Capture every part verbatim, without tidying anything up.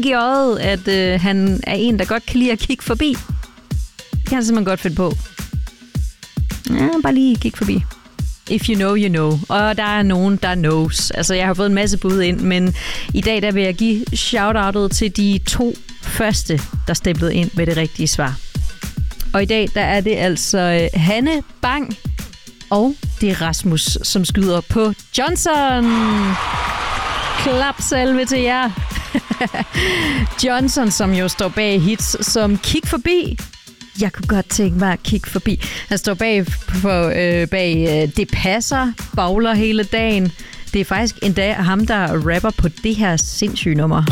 blink i øjet, at øh, han er en, der godt kan lide at kigge forbi. Det kan han simpelthen godt finde på. Ja, bare lige kigge forbi. If you know, you know. Og der er nogen, der knows. Altså, jeg har fået en masse bud ind, men i dag der vil jeg give shout-outet til de to første, der stemplede ind med det rigtige svar. Og i dag, der er det altså Hanne Bang, og det er Rasmus, som skyder på Johnson. Klap salve til jer. Johnson, som jo står bag hits som Kig Forbi. Jeg kunne godt tænke mig at kigge forbi. Han står bag, for, øh, bag øh, Det Passer, Bagler hele dagen. Det er faktisk endda ham, der rapper på det her sindssyge nummer.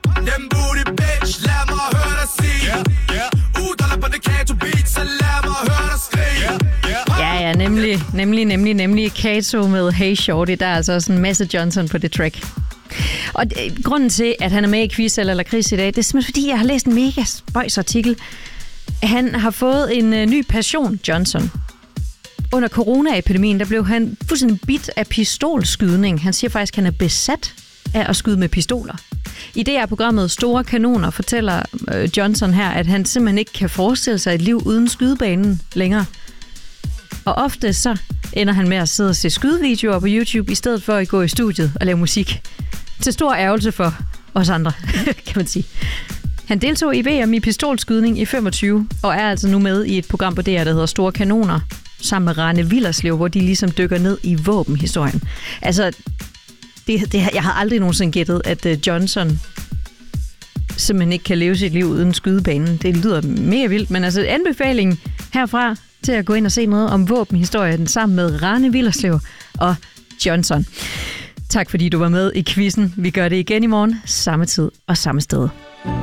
Ja, ja, nemlig, nemlig, nemlig, nemlig Kato med Hey Shorty. Der er altså også en masse Johnson på det track. Og det, grunden til, at han er med i Quiz eller Lakrids i dag, det er simpelthen fordi, jeg har læst en mega spøjs artikel. Han har fået en øh, ny passion, Johnson. Under coronaepidemien, der blev han fuldstændig bit af pistolskydning. Han siger faktisk, at han er besat af at skyde med pistoler. I det her programmet Store Kanoner fortæller øh, Johnson her, at han simpelthen ikke kan forestille sig et liv uden skydebanen længere. Og ofte så ender han med at sidde og se skydevideoer på YouTube, i stedet for at gå i studiet og lave musik. Til stor ærgelse for os andre, kan man sige. Han deltog i V M i pistolskydning i femogtyve, og er altså nu med i et program på D R, der hedder Store Kanoner, sammen med Rane Willerslev, hvor de ligesom dykker ned i våbenhistorien. Altså, det, det, jeg har aldrig nogensinde gættet, at Johnson simpelthen ikke kan leve sit liv uden skydebanen. Det lyder mega vildt, men altså anbefaling herfra til at gå ind og se noget om våbenhistorien sammen med Rane Willerslev og Johnson. Tak fordi du var med i quizzen. Vi gør det igen i morgen, samme tid og samme sted.